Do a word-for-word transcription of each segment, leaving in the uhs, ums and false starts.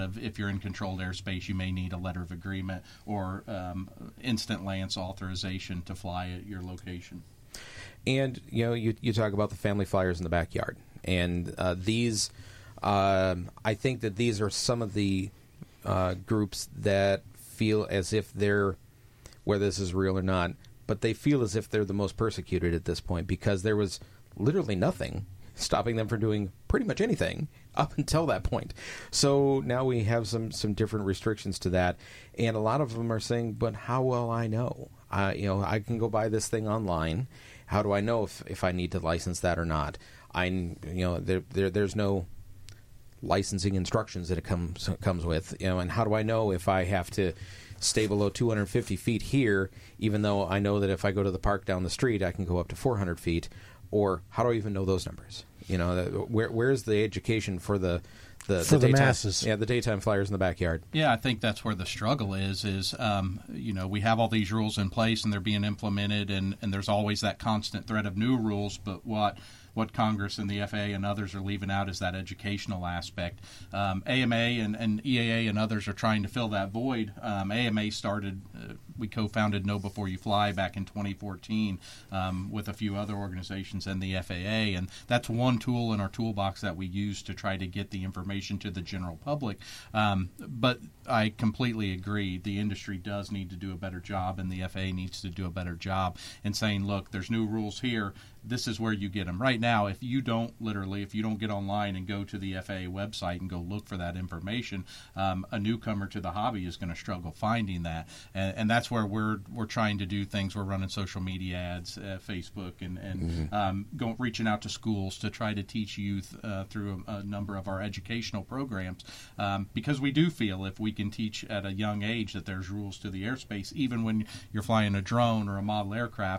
of if you're in controlled airspace, you may need a letter of agreement or um, instant Lance authorization to fly at your location. And, you know, you, you talk about the family flyers in the backyard. And uh, these, um, I think that these are some of the uh, groups that feel as if they're, whether this is real or not, but they feel as if they're the most persecuted at this point because there was literally nothing stopping them from doing pretty much anything up until that point. So now we have some, some different restrictions to that. And a lot of them are saying, but how will I know? Uh, you know, I can go buy this thing online. How do I know if, if I need to license that or not? I, you know, there, there there's no licensing instructions that it comes comes with. You know, and how do I know if I have to stay below two hundred fifty feet here, even though I know that if I go to the park down the street, I can go up to four hundred feet? Or how do I even know those numbers? You know, the, where where's the education for the the, for the, the daytime, masses? Yeah, the daytime flyers in the backyard. Yeah, I think that's where the struggle is. Is um, you know, we have all these rules in place and they're being implemented, and, and there's always that constant threat of new rules. But what what Congress and the F A A and others are leaving out is that educational aspect. Um, A M A and, and E A A and others are trying to fill that void. Um, A M A started, uh, we co-founded Know Before You Fly back in twenty fourteen um, with a few other organizations and the F A A, and that's one tool in our toolbox that we use to try to get the information to the general public. Um, but I completely agree. The industry does need to do a better job, and the F A A needs to do a better job in saying, look, there's new rules here. This is where you get them. Right now, if you don't literally, if you don't get online and go to the F A A website and go look for that information, um, a newcomer to the hobby is going to struggle finding that. And, and that's where we're we're trying to do things. We're running social media ads, uh, Facebook, and, and mm-hmm. um, going, reaching out to schools to try to teach youth uh, through a, a number of our educational programs. Um, because we do feel if we can teach at a young age that there's rules to the airspace, even when you're flying a drone or a model aircraft,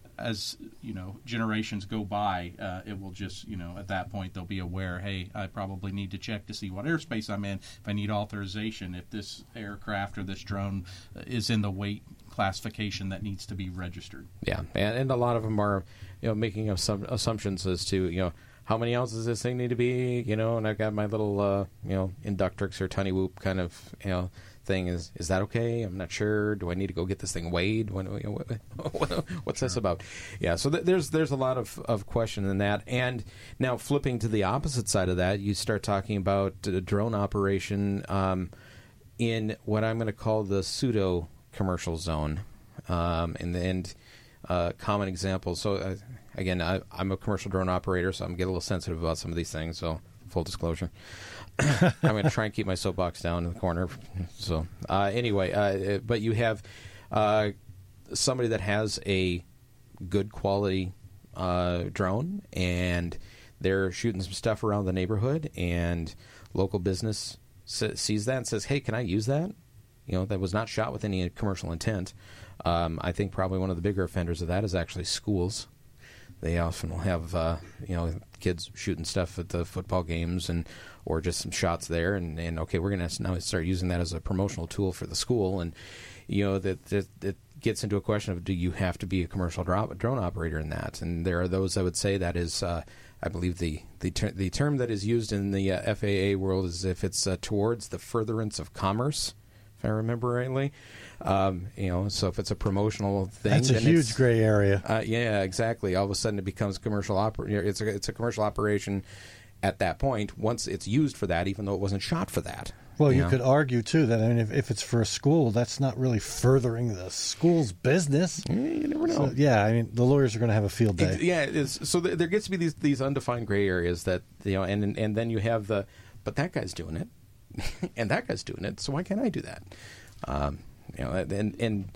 as you know, generations go by, uh, it will just, you know, at that point they'll be aware, hey, I probably need to check to see what airspace I'm in, if I need authorization, if this aircraft or this drone is in the weight classification that needs to be registered. Yeah, and, and a lot of them are, you know, making assum- assumptions as to, you know, how many ounces does this thing need to be, you know, and I've got my little, uh, you know, Inductrix or Tunny Whoop kind of, you know, thing. Is is that okay? I'm not sure. Do I need to go get this thing weighed? When, you know, what, what's sure. this about? Yeah, so th- there's there's a lot of, of question in that. And now flipping to the opposite side of that, you start talking about uh, drone operation um, in what I'm going to call the pseudo commercial zone, um, and and uh, common examples. So uh, again, I, I'm a commercial drone operator, so I'm getting a little sensitive about some of these things. So full disclosure. I'm going to try and keep my soapbox down in the corner. So uh, anyway, uh, but you have uh, somebody that has a good quality uh, drone, and they're shooting some stuff around the neighborhood, and local business s- sees that and says, hey, can I use that? You know, that was not shot with any commercial intent. Um, I think probably one of the bigger offenders of that is actually schools. They often will have, uh, you know, kids shooting stuff at the football games and or just some shots there. And, and okay, we're going to now start using that as a promotional tool for the school. And, you know, that, that, that gets into a question of, do you have to be a commercial drone, drone operator in that? And there are those that would say that is, uh, I believe the the, ter- the term that is used in the uh, F A A world is if it's uh, towards the furtherance of commerce, if I remember rightly. Um, you know, so if it's a promotional thing, that's a then huge it's, gray area. Uh, yeah, exactly. All of a sudden, it becomes commercial. Oper- it's a it's a commercial operation at that point. Once it's used for that, even though it wasn't shot for that. Well, you, you know? could could argue too that I mean, if, if it's for a school, that's not really furthering the school's business. Yeah, you never know. So, yeah, I mean, the lawyers are going to have a field day. It, yeah, it's, so th- there gets to be these these undefined gray areas that, you know, and and then you have the, but that guy's doing it, and that guy's doing it, so why can't I do that? Um, you know, and and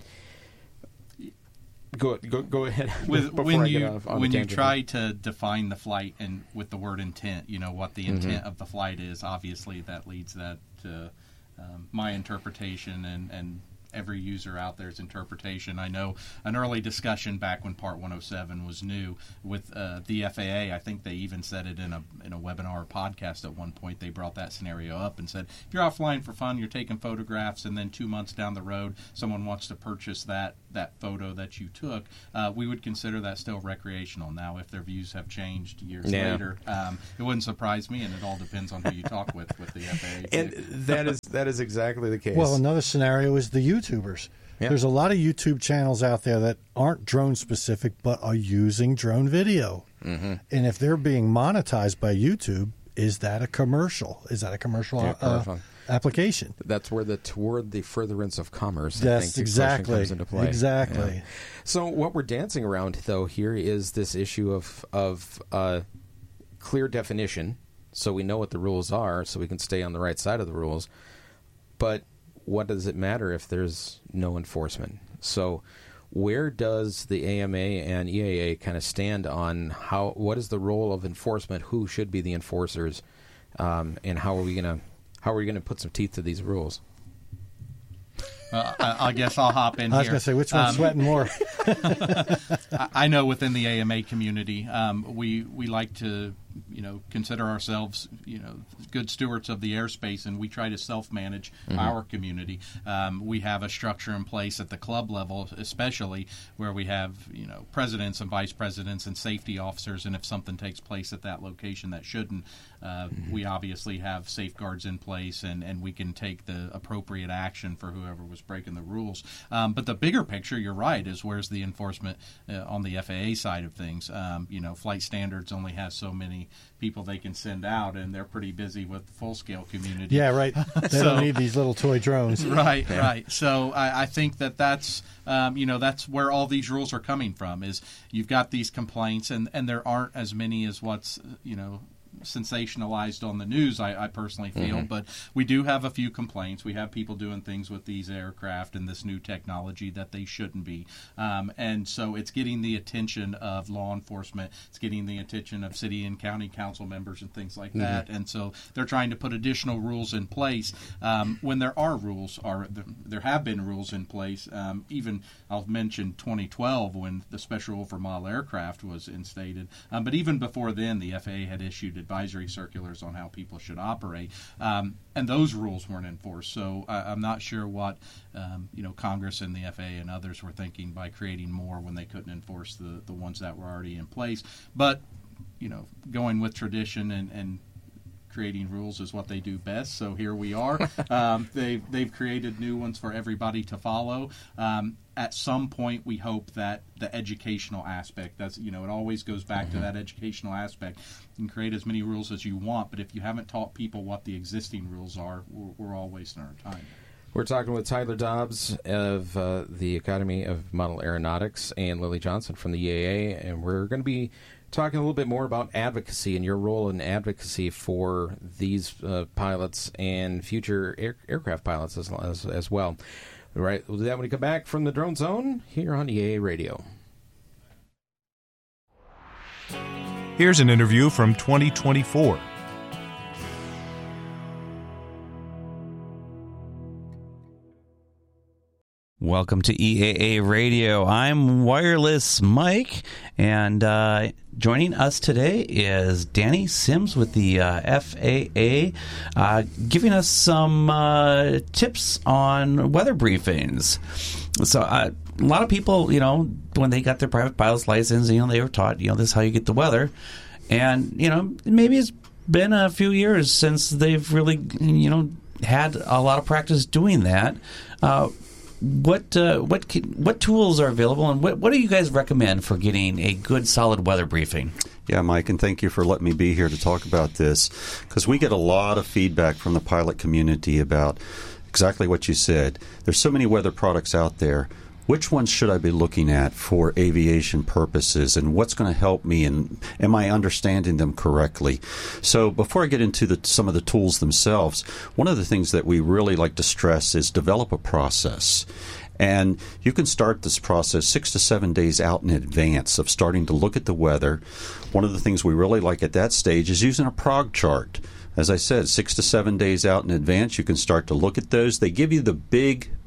go go go ahead. With, when I you get off on when a you tangent. try to define the flight and with the word intent, you know what the intent Mm-hmm. of the flight is. Obviously, that leads that to um, my interpretation and and every user out there's interpretation. I know an early discussion back when Part one oh seven was new with uh, the F A A. I think they even said it in a in a webinar or podcast at one point. They brought that scenario up and said, if you're offline for fun, you're taking photographs, and then two months down the road, someone wants to purchase that that photo that you took, uh, we would consider that still recreational. Now, if their views have changed years yeah. later, um, it wouldn't surprise me, and it all depends on who you talk with with the F A A. And that is that is exactly the case. Well, another scenario is the YouTubers. Yeah. There's a lot of YouTube channels out there that aren't drone specific but are using drone video. Mm-hmm. And if they're being monetized by YouTube, is that a commercial? Is that a commercial yeah, uh, application? That's where the toward the furtherance of commerce, yes, I think, exactly. comes into play. Exactly. Yeah. So what we're dancing around, though, here is this issue of of uh, clear definition, so we know what the rules are, so we can stay on the right side of the rules. But what does it matter if there's no enforcement? So where does the A M A and E A A kind of stand on how? What is the role of enforcement? Who should be the enforcers? Um, and how are we going to how are we going to put some teeth to these rules? Uh, I, I guess I'll hop in I was here. going to say, which one's um, sweating more? I know within the A M A community, um, we we like to, you know, consider ourselves, you know, good stewards of the airspace, and we try to self-manage mm-hmm. our community. Um, we have a structure in place at the club level, especially, where we have, you know, presidents and vice presidents and safety officers, and if something takes place at that location that shouldn't, uh, mm-hmm. we obviously have safeguards in place, and, and we can take the appropriate action for whoever was breaking the rules. Um, but the bigger picture, you're right, is where's the enforcement uh, on the F A A side of things. Um, you know, Flight Standards only has so many people they can send out, and they're pretty busy with the full-scale community. Yeah, right. They so, don't need these little toy drones. Right, yeah. right. So I, I think that that's, um, you know, that's where all these rules are coming from, is you've got these complaints, and, and there aren't as many as what's, you know, sensationalized on the news, I, I personally feel, mm-hmm. but we do have a few complaints. We have people doing things with these aircraft and this new technology that they shouldn't be, um, and so it's getting the attention of law enforcement. It's getting the attention of city and county council members and things like mm-hmm. that, and so they're trying to put additional rules in place um, when there are rules, are there have been rules in place. Um, even I'll mention twenty twelve when the special rule for model aircraft was instated, um, but even before then the F A A had issued advisory circulars on how people should operate, um, and those rules weren't enforced. So I, I'm not sure what um, you know Congress and the F A A and others were thinking by creating more when they couldn't enforce the, the ones that were already in place. But you know, going with tradition and, and creating rules is what they do best. So here we are. um, they've they've created new ones for everybody to follow. Um, at some point, we hope that the educational aspect, that's, you know, it always goes back mm-hmm. to that educational aspect. You can create as many rules as you want, but if you haven't taught people what the existing rules are, we're, we're all wasting our time. We're talking with Tyler Dobbs of uh, the Academy of Model Aeronautics and Lily Johnson from the E A A, and we're going to be talking a little bit more about advocacy and your role in advocacy for these uh, pilots and future air- aircraft pilots as, as, as well. All right, we'll do that when we come back from the Drone Zone here on E A A Radio. Here's an interview from twenty twenty-four. Welcome to E A A Radio. I'm Wireless Mike, and uh, joining us today is Danny Sims with the uh, F A A, uh, giving us some uh, tips on weather briefings. So uh, a lot of people, you know, when they got their private pilot's license, you know, they were taught, you know, this is how you get the weather. And, you know, maybe it's been a few years since they've really, you know, had a lot of practice doing that. Uh, What uh, what can, what tools are available, and what what do you guys recommend for getting a good, solid weather briefing? Yeah, Mike, and thank you for letting me be here to talk about this, because we get a lot of feedback from the pilot community about exactly what you said. There's so many weather products out there. Which ones should I be looking at for aviation purposes, and what's going to help me, and am I understanding them correctly? So before I get into the, some of the tools themselves, one of the things that we really like to stress is develop a process. And you can start this process six to seven days out in advance of starting to look at the weather. One of the things we really like at that stage is using a prog chart. As I said, six to seven days out in advance, you can start to look at those. They give you the big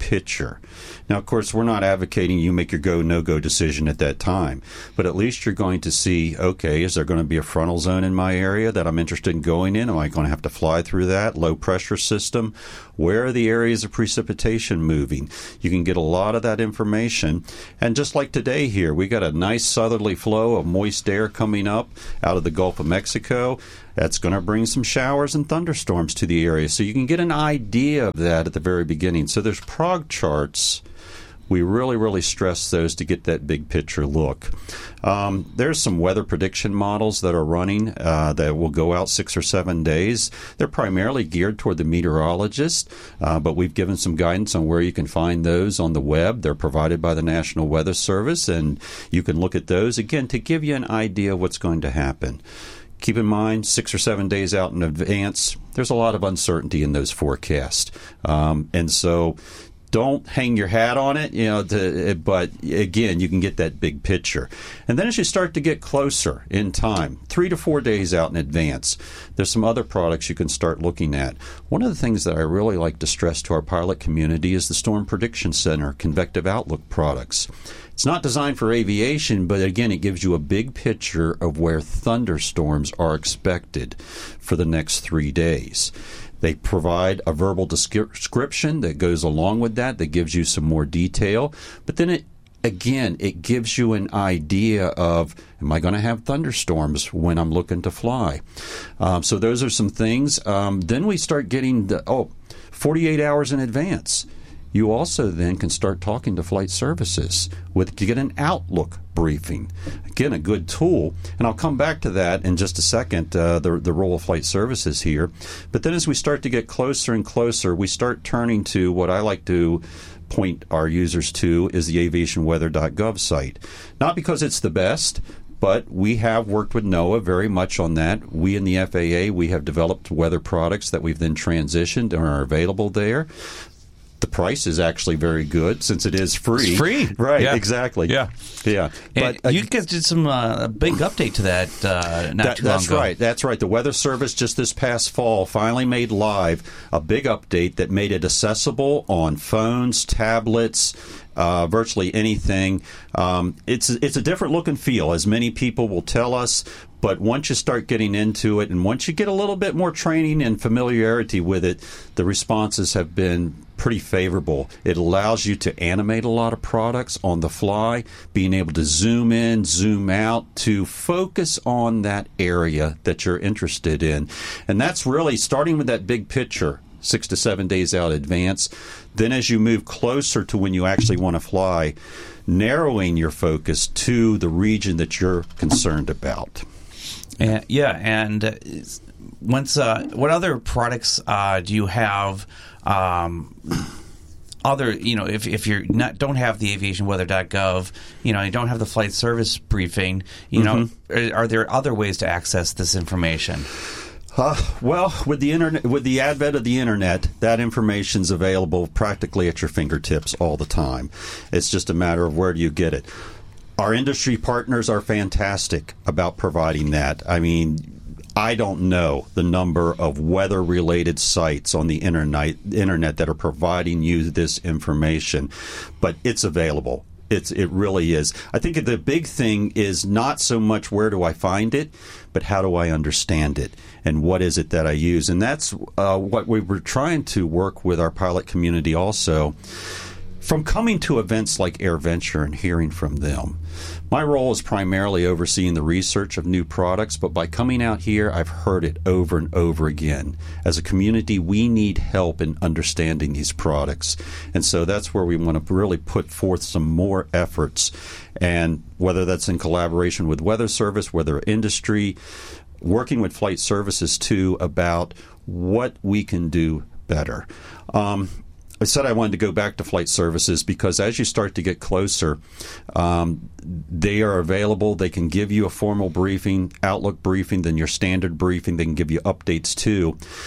picture. Now, of course, we're not advocating you make your go, no-go decision at that time, but at least you're going to see, okay, is there going to be a frontal zone in my area that I'm interested in going in? Am I going to have to fly through that? Low pressure system? Where are the areas of precipitation moving? You can get a lot of that information. And just like today here, we got a nice southerly flow of moist air coming up out of the Gulf of Mexico. That's going to bring some showers and thunderstorms to the area. So you can get an idea of that at the very beginning. So there's prog charts. We really, really stress those to get that big picture look. Um, there's some weather prediction models that are running uh, that will go out six or seven days. They're primarily geared toward the meteorologist, uh, but we've given some guidance on where you can find those on the web. They're provided by the National Weather Service, and you can look at those, again, to give you an idea of what's going to happen. Keep in mind, six or seven days out in advance, there's a lot of uncertainty in those forecasts. Um, and so don't hang your hat on it, you know, to, but again, you can get that big picture. And then as you start to get closer in time, three to four days out in advance, there's some other products you can start looking at. One of the things that I really like to stress to our pilot community is the Storm Prediction Center Convective Outlook products. It's not designed for aviation, but again, it gives you a big picture of where thunderstorms are expected for the next three days. They provide a verbal description that goes along with that, that gives you some more detail. But then, it again, it gives you an idea of, am I going to have thunderstorms when I'm looking to fly? Um, so those are some things. Um, then we start getting, the, oh, forty-eight hours in advance. You also then can start talking to flight services with to get an outlook briefing. Again, a good tool, and I'll come back to that in just a second, uh, the, the role of flight services here. But then as we start to get closer and closer, we start turning to what I like to point our users to is the aviation weather dot gov site. Not because it's the best, but we have worked with NOAA very much on that. We in the F A A, we have developed weather products that we've then transitioned and are available there. The price is actually very good since it is free. It's free. Right, yeah. exactly. Yeah. Yeah. But uh, you guys did some uh, big update to that uh, not that, too long that's ago. right. That's right. The Weather Service just this past fall finally made live a big update that made it accessible on phones, tablets, uh, virtually anything. Um, it's it's a different look and feel, as many people will tell us. But once you start getting into it, and once you get a little bit more training and familiarity with it, the responses have been pretty favorable. It allows you to animate a lot of products on the fly, being able to zoom in, zoom out, to focus on that area that you're interested in. And that's really starting with that big picture, six to seven days out in advance. Then as you move closer to when you actually want to fly, narrowing your focus to the region that you're concerned about. And, yeah, and uh, once, uh, what other products uh, do you have? Um, other, you know, if if you not don't have the aviation weather dot gov, you know, you don't have the flight service briefing, you mm-hmm. know, are, are there other ways to access this information? Uh, well, with the internet, with the advent of the internet, that information's available practically at your fingertips all the time. It's just a matter of where do you get it. Our industry partners are fantastic about providing that. I mean, I don't know the number of weather-related sites on the internet, internet that are providing you this information, but it's available. It's, it really is. I think the big thing is not so much where do I find it, but how do I understand it, and what is it that I use? And that's uh, what we were trying to work with our pilot community also. From coming to events like AirVenture and hearing from them, my role is primarily overseeing the research of new products, but by coming out here, I've heard it over and over again. As a community, we need help in understanding these products. And so that's where we want to really put forth some more efforts. And whether that's in collaboration with Weather Service, whether industry, working with flight services too, about what we can do better. Um, I said I wanted to go back to flight services because as you start to get closer, um, they are available. They can give you a formal briefing, Outlook briefing, then your standard briefing. They can give you updates too.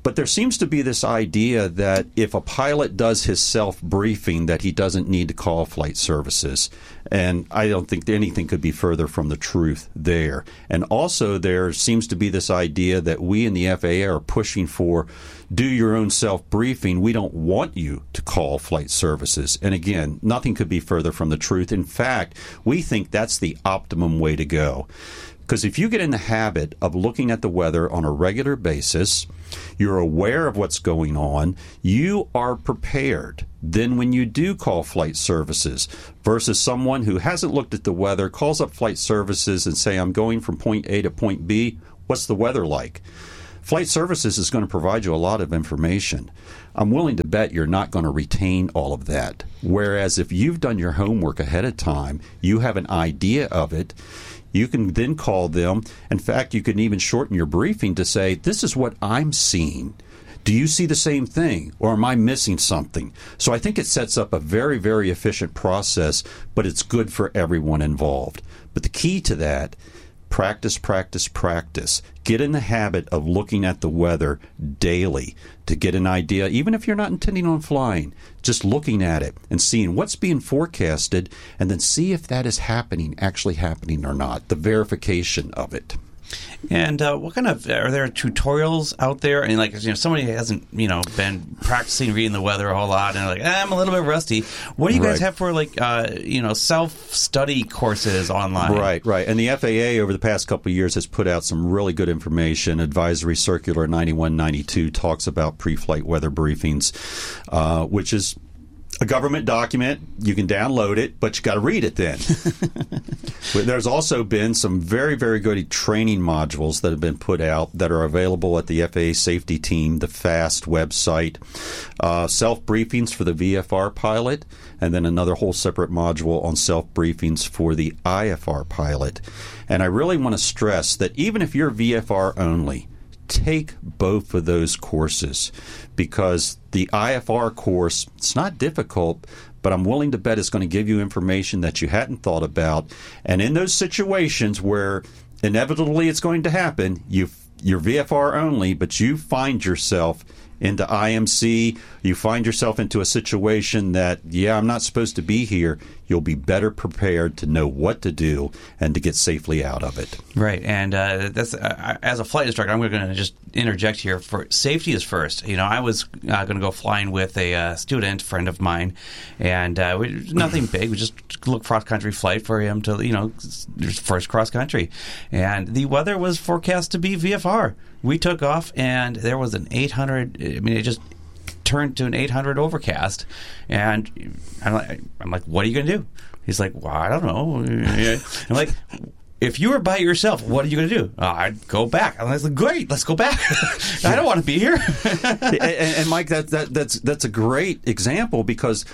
But there seems to be this idea that if a pilot does his self-briefing, that he doesn't need to call flight services. And I don't think anything could be further from the truth there. And also there seems to be this idea that we in the F A A are pushing for do your own self-briefing. We don't want you to call flight services. And again, nothing could be further from the truth. In fact, we think that's the optimum way to go. Because if you get in the habit of looking at the weather on a regular basis, you're aware of what's going on, you are prepared. Then when you do call flight services versus someone who hasn't looked at the weather, calls up flight services and say, I'm going from point A to point B, what's the weather like? Flight services is going to provide you a lot of information. I'm willing to bet you're not going to retain all of that. Whereas if you've done your homework ahead of time, you have an idea of it, you can then call them. In fact, you can even shorten your briefing to say, this is what I'm seeing. Do you see the same thing, or am I missing something? So I think it sets up a very, very efficient process, but it's good for everyone involved. But the key to that, practice, practice, practice. Get in the habit of looking at the weather daily to get an idea, even if you're not intending on flying, just looking at it and seeing what's being forecasted, and then see if that is happening, actually happening or not, the verification of it. And uh, what kind of are there tutorials out there? And like, you know, somebody hasn't, you know, been practicing reading the weather a whole lot, and they're like, eh, I'm a little bit rusty. What do you guys right. have for like, uh, you know, self-study courses online? Right, right. And the F A A over the past couple of years has put out some really good information. Advisory Circular ninety-one ninety-two talks about pre-flight weather briefings, uh, which is a government document. You can download it, but you got to read it then. There's also been some very, very good training modules that have been put out that are available at the F A A Safety Team, the FAST website, uh, self-briefings for the V F R pilot, and then another whole separate module on self-briefings for the I F R pilot. And I really want to stress that even if you're V F R only, take both of those courses, because the I F R course, it's not difficult, but I'm willing to bet it's going to give you information that you hadn't thought about. And in those situations where inevitably it's going to happen, you, you're V F R only, but you find yourself into I M C, you find yourself into a situation that, yeah, I'm not supposed to be here, you'll be better prepared to know what to do and to get safely out of it. Right, and uh, that's uh, as a flight instructor, I'm going to just interject here. For safety is first. You know, I was uh, going to go flying with a uh, student friend of mine, and uh, we, nothing big. We just look cross country flight for him to, you know, first cross country, and the weather was forecast to be V F R. We took off, and there was an eight hundred. I mean, it just turned to an eight hundred overcast, and I'm like, I'm like, what are you going to do? He's like, well, I don't know. I'm like, if you were by yourself, what are you going to do? Oh, I'd go back. I was like, great, let's go back. I don't want to be here. and, and Mike, that, that that's that's a great example, because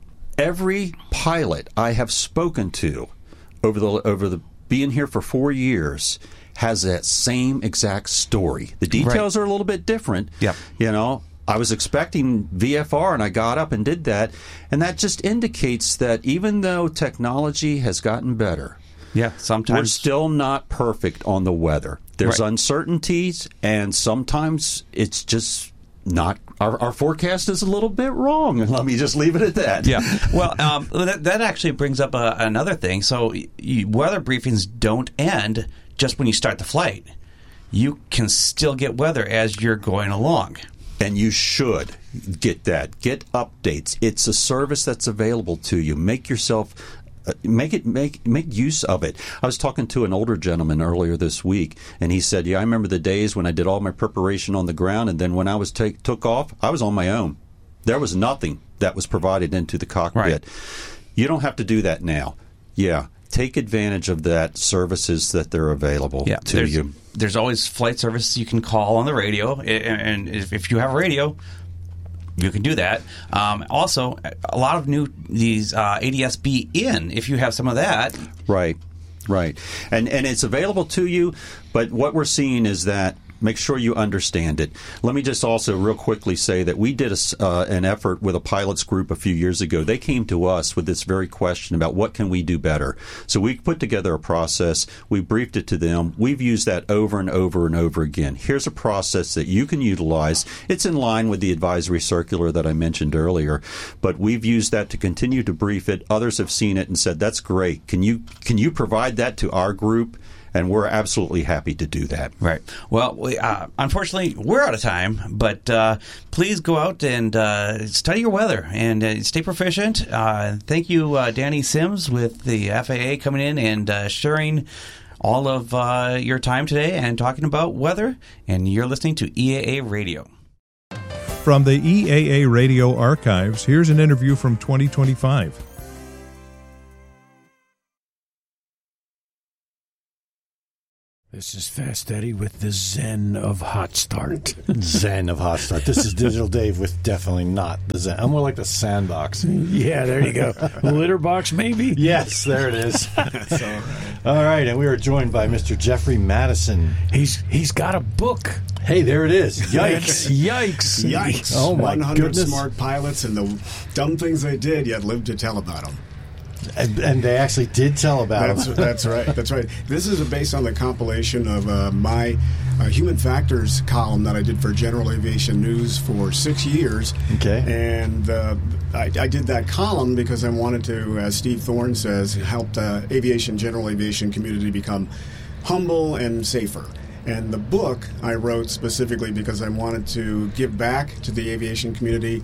every pilot I have spoken to over the over the being here for four years has that same exact story. The details right. are a little bit different. Yeah, you know. I was expecting V F R, and I got up and did that, and that just indicates that even though technology has gotten better, yeah, sometimes we're still not perfect on the weather. There's right. uncertainties, and sometimes it's just not. Our, our forecast is a little bit wrong. Let me just leave it at that. Yeah. Well, um, that, that actually brings up a, another thing. So, you, weather briefings don't end just when you start the flight. You can still get weather as you're going along. And you should get that. Get updates. It's a service that's available to you. Make yourself, uh, make it, make make use of it. I was talking to an older gentleman earlier this week, and he said, "Yeah, I remember the days when I did all my preparation on the ground, and then when I was take, took off, I was on my own. There was nothing that was provided into the cockpit. Right. You don't have to do that now. Yeah." Take advantage of that services that they're available yeah, to there's, you. There's always flight services you can call on the radio, and if you have a radio, you can do that. Um, also, a lot of new these uh, A D S B in, if you have some of that. Right, right, and and it's available to you. But what we're seeing is that Make sure you understand it. Let me just also real quickly say that we did a, uh, an effort with a pilots group a few years ago. They came to us with this very question about what can we do better. So we put together a process. We briefed it to them. We've used that over and over and over again. Here's a process that you can utilize. It's in line with the advisory circular that I mentioned earlier, but we've used that to continue to brief it. Others have seen it and said, that's great. Can you, can you provide that to our group? And we're absolutely happy to do that. Right. Well, we, uh, unfortunately, we're out of time, but uh, please go out and uh, study your weather and uh, stay proficient. Uh, thank you, uh, Danny Sims with the F A A coming in and uh, sharing all of uh, your time today and talking about weather. And you're listening to E A A Radio. From the E A A Radio archives, here's an interview from twenty twenty-five. This is Fast Eddie with the Zen of Hot Start. Zen of Hot Start. This is Digital Dave with definitely not the Zen. I'm more like the Sandbox. Yeah, there you go. Litter box, maybe? Yes, there it is. That's all right. All right, and we are joined by Mister Jeffrey Madison. He's He's got a book. Hey, there it is. Yikes. Yikes. Yikes. Oh, my one hundred goodness. smart pilots and the dumb things they did, yet lived to tell about them. And, and they actually did tell about That's, it. that's right. That's right. This is based on the compilation of uh, my uh, human factors column that I did for General Aviation News for six years. Okay. And uh, I, I did that column because I wanted to, as Steve Thorne says, help the aviation, general aviation community become humble and safer. And the book I wrote specifically because I wanted to give back to the aviation community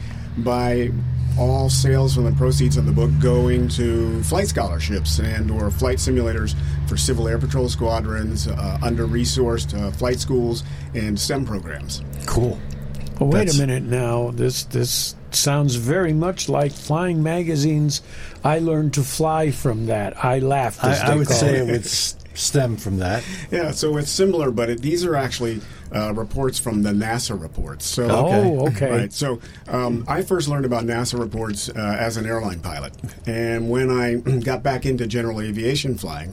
by all sales from the proceeds of the book going to flight scholarships and or flight simulators for Civil Air Patrol squadrons, uh, under-resourced uh, flight schools, and STEM programs. Cool. Well, wait That's- a minute now. This this sounds very much like Flying Magazine's I Learned to Fly from that. I laughed, as I, they I would call say it. it would s- stem from that. Yeah, so it's similar, but it, these are actually uh, reports from the NASA reports. So, Oh, okay. Right. So um, I first learned about NASA reports uh, as an airline pilot. And when I got back into general aviation flying,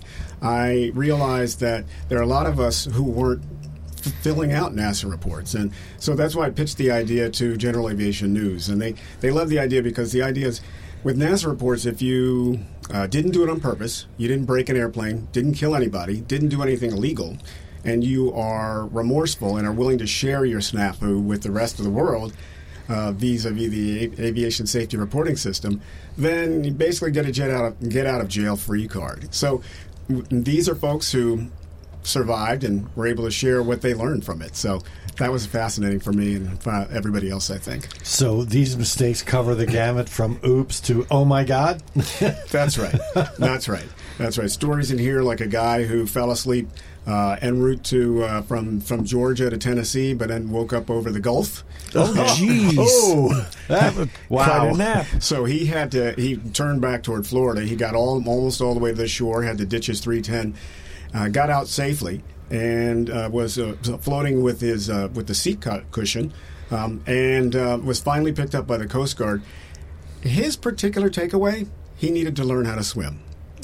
I realized that there are a lot of us who weren't f- filling out NASA reports. And so that's why I pitched the idea to General Aviation News. And they, they love the idea because the idea is, with NASA reports, if you uh, didn't do it on purpose, you didn't break an airplane, didn't kill anybody, didn't do anything illegal, and you are remorseful and are willing to share your snafu with the rest of the world uh, vis-a-vis the a- aviation safety reporting system, then you basically get a get out of, get out of jail free card. So w- these are folks who survived and were able to share what they learned from it. So that was fascinating for me and for everybody else, I think. So these mistakes cover the gamut from oops to oh my God? That's right. That's right. That's right. Stories in here like a guy who fell asleep uh, en route to uh, from from Georgia to Tennessee, but then woke up over the Gulf. Oh, jeez. Oh, that, Quite wow. a nap. So he had to. He turned back toward Florida. He got all almost all the way to the shore. Had to ditch his three ten. Uh, got out safely and uh, was uh, floating with his uh, with the seat cu- cushion, um, and uh, was finally picked up by the Coast Guard. His particular takeaway: he needed to learn how to swim.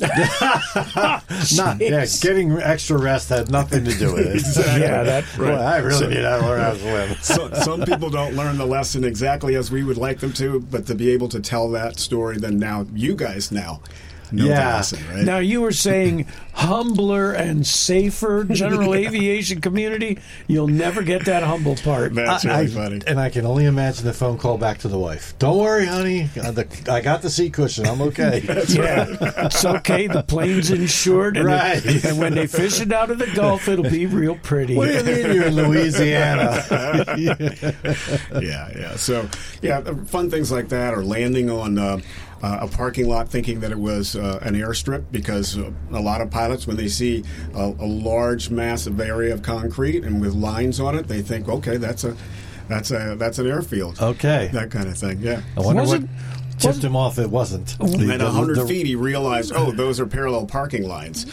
Not, yeah, getting extra rest had nothing to do with it. Exactly. Yeah, that Boy, I really need to learn how to swim. So, some people don't learn the lesson exactly as we would like them to, but to be able to tell that story, then now you guys now know the Yeah. lesson, right? Now, you were saying humbler and safer general aviation community. You'll never get that humble part. That's I- really I- funny. And I can only imagine the phone call back to the wife. Don't worry, honey. Uh, the- I got the seat cushion. I'm okay. Yeah, it's okay. The plane's insured, and, Right. it, and when they fish it out of the Gulf, it'll be real pretty. What do you mean you're in Louisiana? yeah, yeah. So, yeah, uh, fun things like that, or landing on uh, uh, a parking lot thinking that it was uh, an airstrip, because uh, a lot of pilots, when they see a, a large, massive area of concrete and with lines on it, they think, okay, that's a that's a that's an airfield. Okay. That kind of thing. Yeah. I wonder Was what it- tipped him off. It wasn't. The- And the- at one hundred the- feet, he realized, oh, those are parallel parking lines.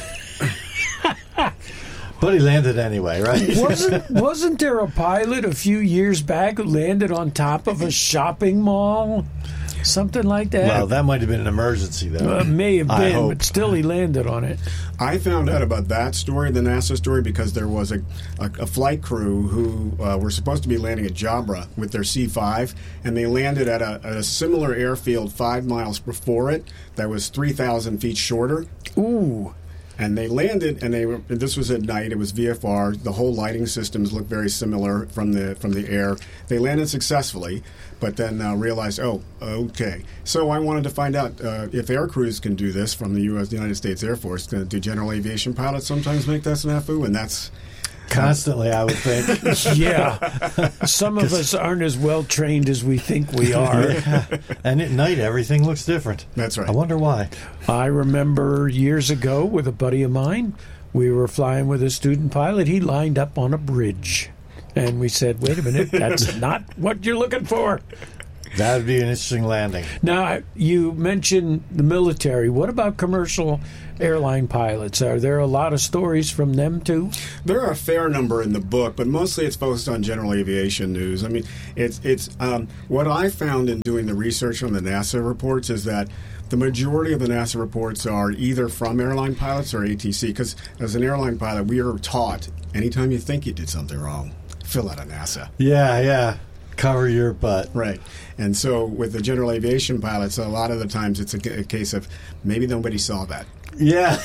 But he landed anyway, right? Wasn't wasn't there a pilot a few years back who landed on top of a shopping mall? Something like that. Well, that might have been an emergency, though. Uh, may have I been, hope. but still he landed on it. I found out about that story, the NASA story, because there was a, a, a flight crew who uh, were supposed to be landing at Jabra with their C five, and they landed at a, at a similar airfield five miles before it that was three thousand feet shorter. Ooh. And they landed, and they were. This was at night. It was V F R. The whole lighting systems looked very similar from the from the air. They landed successfully, but then uh, realized, oh, okay. So I wanted to find out uh, if air crews can do this from the U S United States Air Force. Uh, do general aviation pilots sometimes make that snafu? And that's Constantly, I would think. Yeah. Some of us aren't as well trained as we think we are. Yeah. And at night, everything looks different. That's right. I wonder why. I remember years ago with a buddy of mine, we were flying with a student pilot. He lined up on a bridge. And we said, wait a minute, that's not what you're looking for. That would be an interesting landing. Now, you mentioned the military. What about commercial airline pilots? Are there a lot of stories from them, too? There are a fair number in the book, but mostly it's focused on general aviation news. I mean, it's it's um, what I found in doing the research on the NASA reports is that the majority of the NASA reports are either from airline pilots or A T C, because as an airline pilot, we are taught anytime you think you did something wrong, fill out a NASA. Yeah, yeah. Cover your butt. Right. And so with the general aviation pilots, a lot of the times it's a, a case of maybe nobody saw that. Yeah.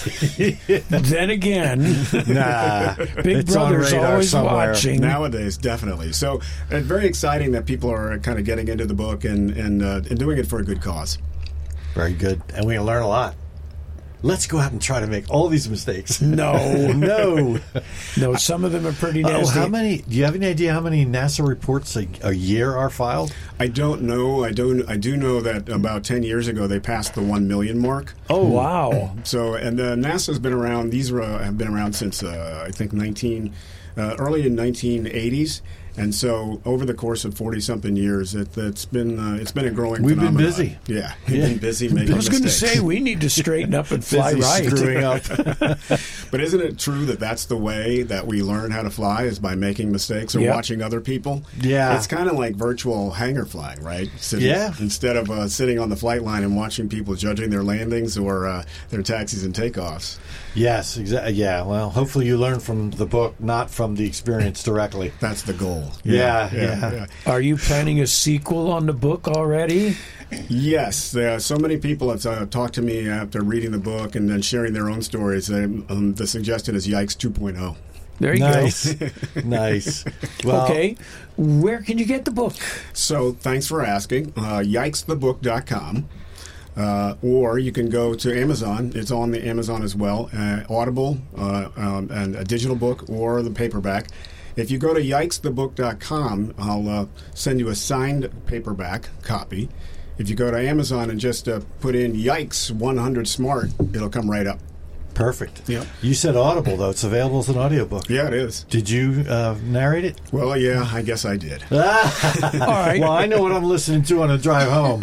Then again, Nah. Big It's on Brother's radar always somewhere. watching. Nowadays, definitely. So it's very exciting that people are kind of getting into the book and, and, uh, and doing it for a good cause. Very good. And we learn a lot. Let's go out and try to make all these mistakes. No. No. no, some of them are pretty Oh, nasty. how many? Do you have any idea how many NASA reports a, a year are filed? I don't know. I don't. I do know that about ten years ago they passed the one million mark. Oh, wow. So, and uh, NASA's been around. These are, uh, have been around since uh, I think nineteen uh, early in nineteen eighties. And so, over the course of forty something years, it, it's been uh, it's been a growing. We've been phenomenon. busy. Yeah, we've Yeah. been busy making I was going to mistakes. say, we need to straighten up and fly Busy right. screwing up. But isn't it true that that's the way that we learn how to fly is by making mistakes or Yep. watching other people? Yeah. It's kind of like virtual hangar flying, right? Sitting, Yeah. Instead of uh, sitting on the flight line and watching people judging their landings or uh, their taxis and takeoffs. Yes, exactly. Yeah. Well, hopefully you learn from the book, not from the experience directly. That's the goal. Yeah, yeah. Are you planning a sequel on the book already? Yes, there are so many people have uh, talked to me after reading the book and then sharing their own stories. Um, um, the suggestion is Yikes two point oh. There you Nice. Nice. go. Well, Okay. Where can you get the book? So thanks for asking. Uh, yikes the book dot com. Uh, or you can go to Amazon. It's on the Amazon as well. Uh, Audible, uh, um, and a digital book or the paperback. If you go to yikes the book dot com, I'll uh, send you a signed paperback copy. If you go to Amazon and just uh, put in Yikes one hundred Smart, it'll come right up. Perfect. Yep. You said Audible, though. It's available as an audiobook. Yeah, it is. Did you uh, narrate it? Well, yeah, I guess I did. All right. Well, I know what I'm listening to on the drive home.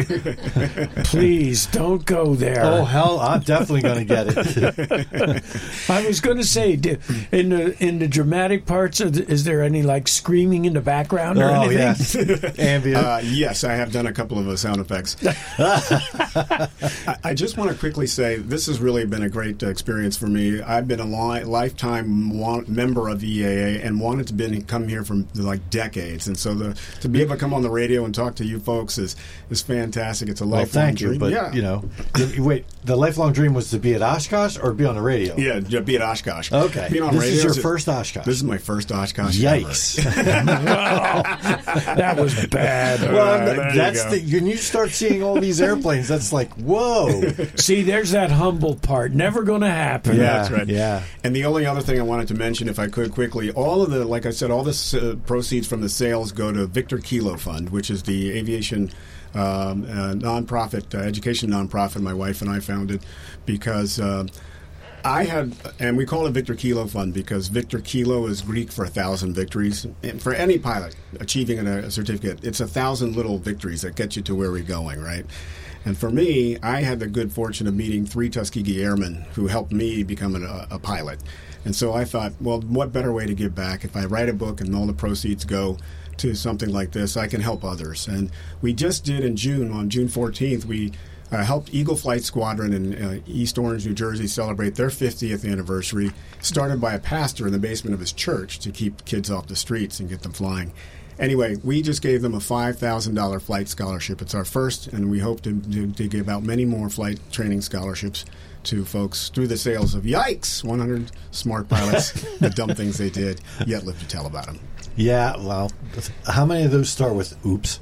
Please don't go there. Oh, hell, I'm definitely going to get it. I was going to say, do, in the in the dramatic parts, of the, is there any like screaming in the background or Oh, anything? yes. Ambient. Uh, yes, I have done a couple of uh, sound effects. I, I just want to quickly say this has really been a great uh, experience for me. I've been a li- lifetime wa- member of E A A and wanted to been, come here for like decades. And so the, to be able to come on the radio and talk to you folks is, is fantastic. It's a Well, lifelong thank you, dream. but, yeah. you know, you- wait, the lifelong dream was to be at Oshkosh or be on the radio? Yeah, to be at Oshkosh. Okay. Being on This radio is your ju- first Oshkosh. This is my first Oshkosh. Yikes. That was bad. Well, there you that's go. the, when you start seeing all these airplanes, that's like, whoa. See, there's that humble part. Never going to happen. Yeah. That's right. yeah. And the only other thing I wanted to mention, if I could quickly, all of the, like I said, all the uh, proceeds from the sales go to Victor Kilo Fund, which is the aviation um, uh, nonprofit, uh, education nonprofit my wife and I founded, because uh, I had, and we call it Victor Kilo Fund because Victor Kilo is Greek for a thousand victories. And for any pilot achieving a, a certificate, it's a thousand little victories that get you to where we're going, right? And for me, I had the good fortune of meeting three Tuskegee Airmen who helped me become a, a pilot. And so I thought, well, what better way to give back if I write a book and all the proceeds go to something like this, I can help others. And we just did in June, on June fourteenth, we uh, helped Eagle Flight Squadron in uh, East Orange, New Jersey, celebrate their fiftieth anniversary, started by a pastor in the basement of his church to keep kids off the streets and get them flying. Anyway, we just gave them a five thousand dollars flight scholarship. It's our first, and we hope to, to, to give out many more flight training scholarships to folks through the sales of Yikes, one hundred smart pilots, the dumb things they did, yet live to tell about them. Yeah, well, how many of those start with oops?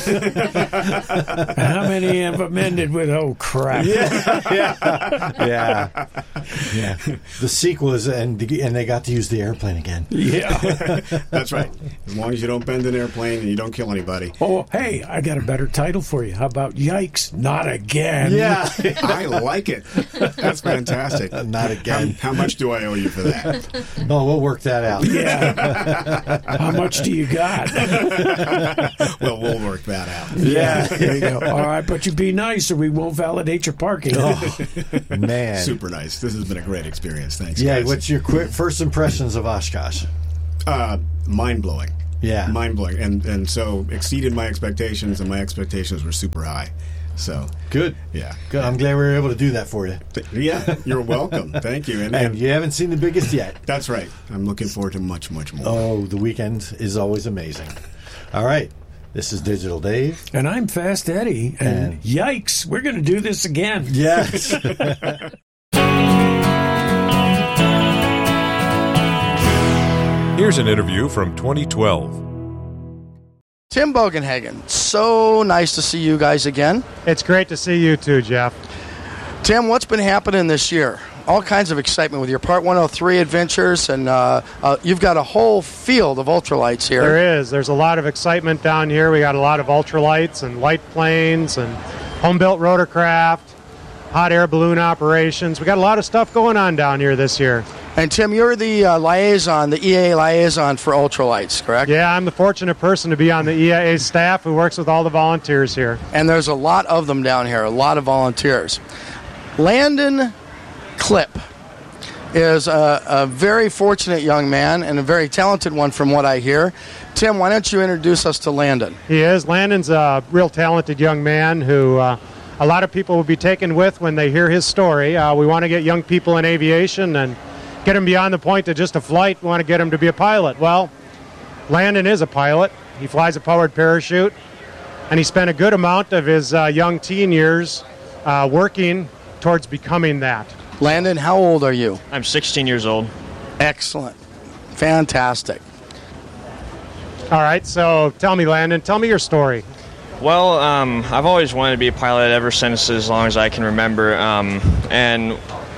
How many have them ended with oh crap? Yeah, yeah, yeah. yeah. The sequel is, and, and they got to use the airplane again. Yeah. That's right. As long as you don't bend an airplane and you don't kill anybody. Oh, hey, I got a better title for you. How about Yikes, Not Again? Yeah. I like it. That's fantastic. Not again. How, how much do I owe you for that? Oh, we'll work that out. Yeah. How much do you got? Well, we'll work that out. Yeah. There you go. All right, but you be nice or we won't validate your parking. Oh, man. Super nice. This has been a great experience. Thanks, Yeah, guys. what's your qu- first impressions of Oshkosh? Uh, mind-blowing. Yeah. Mind-blowing. And, and so exceeded my expectations, and my expectations were super high. So Good. yeah. Good. I'm glad we were able to do that for you. Yeah, you're welcome. Thank you. And, And and you haven't seen the biggest yet. that's right. I'm looking forward to much, much more. Oh, the weekend is always amazing. All right. This is Digital Dave. And I'm Fast Eddie. And, And- yikes, we're going to do this again. Yes. Here's an interview from twenty twelve. Tim Bogenhagen, so nice to see you guys again. It's great to see you too, Jeff. Tim, what's been happening this year? All kinds of excitement with your Part one oh three adventures, and uh, uh, you've got a whole field of ultralights here. There is. There's a lot of excitement down here. We got a lot of ultralights and light planes and home-built rotorcraft, hot air balloon operations. We got a lot of stuff going on down here this year. And Tim, you're the uh, liaison, the E A A liaison for ultralights, correct? Yeah, I'm the fortunate person to be on the E A A staff who works with all the volunteers here. And there's a lot of them down here, a lot of volunteers. Landon Clip is a, a very fortunate young man and a very talented one from what I hear. Tim, why don't you introduce us to Landon? He is. Landon's a real talented young man who uh, a lot of people will be taken with when they hear his story. Uh, we want to get young people in aviation and get them beyond the point of just a flight. We want to get them to be a pilot. Well, Landon is a pilot. He flies a powered parachute, and he spent a good amount of his uh, young teen years uh, working towards becoming that. Landon, how old are you? I'm sixteen years old. Excellent. Fantastic. All right, so tell me, Landon, tell me your story. Well, um, I've always wanted to be a pilot ever since as long as I can remember. Um, and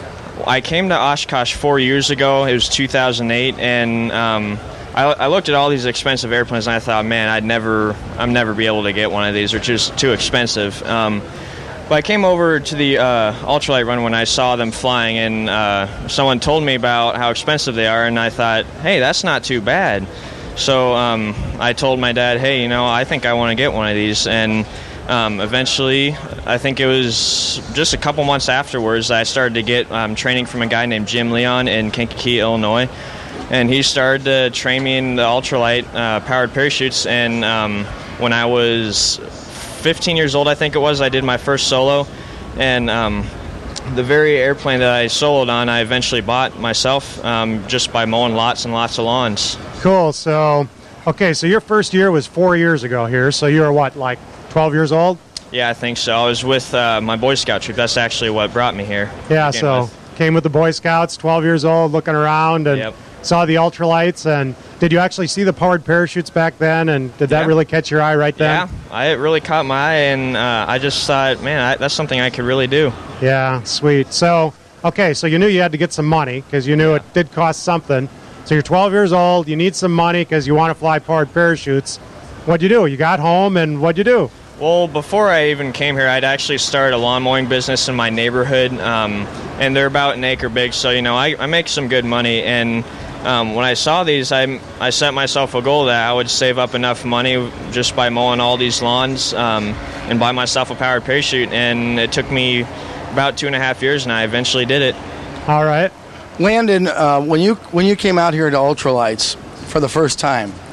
I came to Oshkosh four years ago. It was two thousand eight, and um, I, I looked at all these expensive airplanes, and I thought, man, I'd never, I'd never be able to get one of these. They're just too expensive. Um, but I came over to the uh, ultralight run when I saw them flying, and uh, someone told me about how expensive they are, and I thought, hey, that's not too bad. So um, I told my dad, hey, you know, I think I want to get one of these, and Um, eventually, I think it was just a couple months afterwards, I started to get um, training from a guy named Jim Leon in Kankakee, Illinois. And he started to train me in the ultralight uh, powered parachutes. And um, when I was fifteen years old, I think it was, I did my first solo. And um, the very airplane that I soloed on, I eventually bought myself um, just by mowing lots and lots of lawns. Cool. So, okay, so your first year was four years ago here. So you were what, like twelve years old? Yeah, I think so. I was with uh, my Boy Scout troop. That's actually what brought me here. Yeah, Came so with. came with the Boy Scouts, twelve years old, looking around, and Yep. saw the ultralights. And did you actually see the powered parachutes back then? And did that Yeah. really catch your eye right then? Yeah, I, it really caught my eye, and uh, I just thought, man, I, that's something I could really do. Yeah, sweet. So, okay, so you knew you had to get some money because you knew Yeah. it did cost something. So you're twelve years old, you need some money because you want to fly powered parachutes. What'd you do? You got home, and what'd you do? Well, before I even came here, I'd actually started a lawn mowing business in my neighborhood, um, and they're about an acre big, so, you know, I, I make some good money. And um, when I saw these, I, I set myself a goal that I would save up enough money just by mowing all these lawns um, and buy myself a powered parachute. And it took me about two and a half years, and I eventually did it. All right. Landon, uh, when you when you came out here to ultralights for the first time,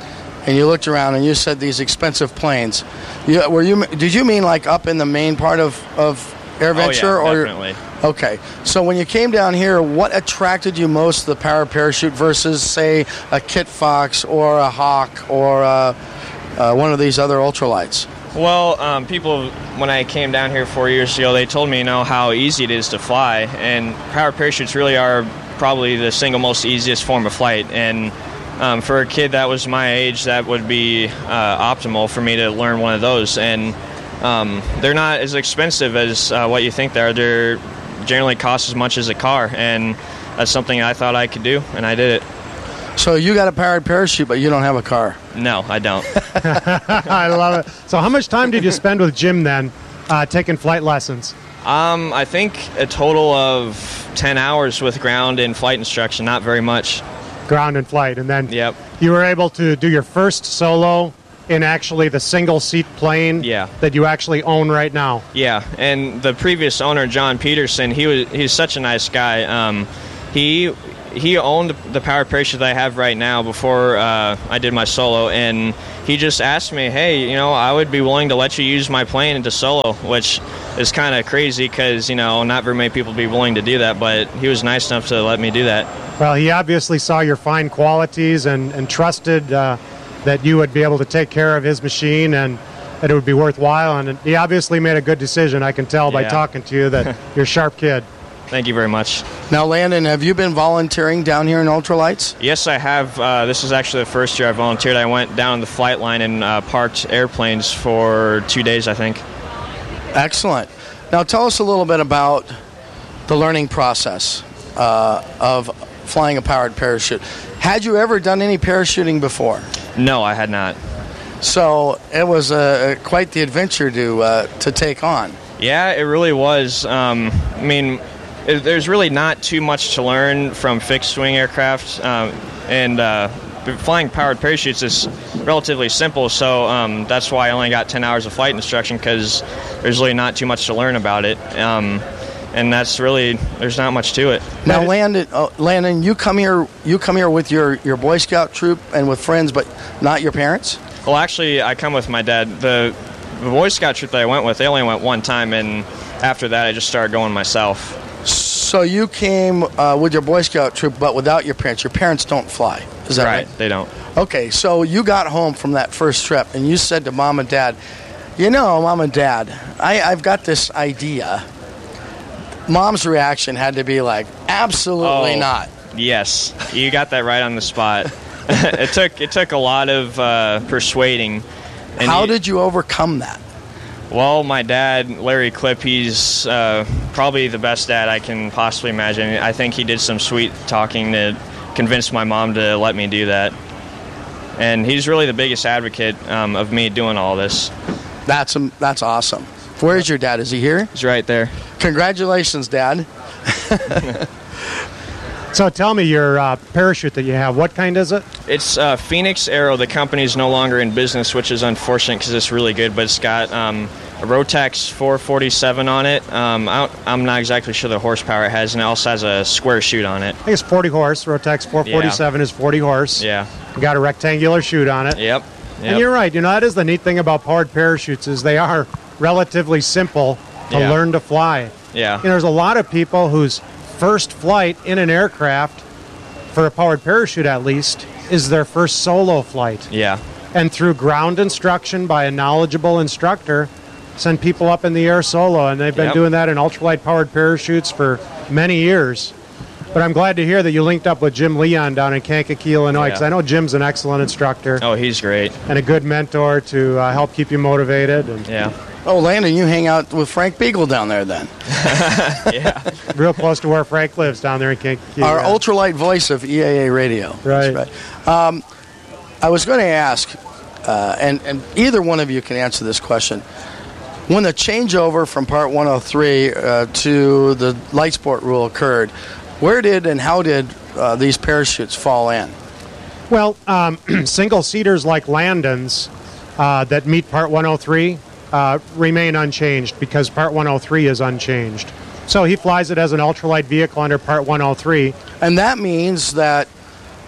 and you looked around and you said these expensive planes. You, were you? Did you mean like up in the main part of, of AirVenture? Oh, yeah, or definitely. Okay. So when you came down here, what attracted you most to the powered parachute versus, say, a Kit Fox or a Hawk or a, uh, one of these other ultralights? Well, um, people, when I came down here four years ago, they told me, you know, how easy it is to fly, and powered parachutes really are probably the single most easiest form of flight, and um, for a kid that was my age, that would be uh, optimal for me to learn one of those, and um, they're not as expensive as uh, what you think they are. They're generally cost as much as a car, and that's something I thought I could do, and I did it. So you got a powered parachute, but you don't have a car. No, I don't. I love it. So how much time did you spend with Jim then, uh, taking flight lessons? Um, I think a total of ten hours with ground and flight instruction, not very much. Ground and flight, and then yep. you were able to do your first solo in actually the single-seat plane yeah. that you actually own right now. Yeah, and the previous owner, John Peterson, he was he's such a nice guy. Um, he... He owned the powered parachute that I have right now before uh, I did my solo, and he just asked me, hey, you know, I would be willing to let you use my plane into solo, which is kind of crazy because, you know, not very many people would be willing to do that, but he was nice enough to let me do that. Well, he obviously saw your fine qualities and, and trusted uh, that you would be able to take care of his machine and that it would be worthwhile, and he obviously made a good decision. I can tell by yeah. talking to you that you're a sharp kid. Thank you very much. Now, Landon, have you been volunteering down here in ultralights? Yes, I have. Uh, this is actually the first year I volunteered. I went down the flight line and uh, parked airplanes for two days, I think. Excellent. Now, tell us a little bit about the learning process uh, of flying a powered parachute. Had you ever done any parachuting before? No, I had not. So it was uh, quite the adventure to uh, to take on. Yeah, it really was. Um, I mean, it, there's really not too much to learn from fixed-wing aircraft, um, and uh, flying powered parachutes is relatively simple, so um, that's why I only got ten hours of flight instruction, because there's really not too much to learn about it, um, and that's really, there's not much to it. Now, Landon, uh, Landon, you come here you come here with your, your Boy Scout troop and with friends, but not your parents? Well, actually, I come with my dad. The, the Boy Scout troop that I went with, they only went one time, and after that I just started going myself. So you came uh, with your Boy Scout troop, but without your parents. Your parents don't fly. Is that right? Right, they don't. Okay, so you got home from that first trip, and you said to Mom and Dad, you know, Mom and Dad, I, I've got this idea. Mom's reaction had to be like, absolutely oh, not. Yes, you got that right on the spot. it took it took a lot of uh, persuading. And How he, did you overcome that? Well, my dad, Larry Clipp, he's uh, probably the best dad I can possibly imagine. I think he did some sweet talking to convince my mom to let me do that. And he's really the biggest advocate um, of me doing all this. That's um, that's awesome. Where's your dad? Is he here? He's right there. Congratulations, Dad. So tell me, your uh, parachute that you have, what kind is it? It's uh, Phoenix Aero. The company's no longer in business, which is unfortunate because it's really good, but it's got um, a Rotax four forty-seven on it. Um, I I'm not exactly sure the horsepower it has, and it also has a square chute on it. I think it's forty horse. Rotax four forty-seven yeah. is forty horse. Yeah. You got a rectangular chute on it. Yep. Yep. And you're right. You know, that is the neat thing about powered parachutes is they are relatively simple to yeah. learn to fly. Yeah. You know, there's a lot of people whose first flight in an aircraft, for a powered parachute at least, is their first solo flight. Yeah. And through ground instruction by a knowledgeable instructor, send people up in the air solo. And they've been yep. doing that in ultralight powered parachutes for many years. But I'm glad to hear that you linked up with Jim Leon down in Kankakee, Illinois, because yeah. I know Jim's an excellent instructor. Oh, he's great. And a good mentor to uh, help keep you motivated. And yeah. Oh, Landon, you hang out with Frank Beagle down there then. yeah. Real close to where Frank lives down there in Kankakee. Our yeah. ultralight voice of E A A Radio. Right. That's right. Um, I was going to ask, uh, and, and either one of you can answer this question. When the changeover from Part one oh three uh, to the light sport rule occurred, where did and how did uh, these parachutes fall in? Well, um, single-seaters like Landon's uh, that meet Part one oh three uh, remain unchanged because Part one oh three is unchanged. So he flies it as an ultralight vehicle under Part one oh three. And that means that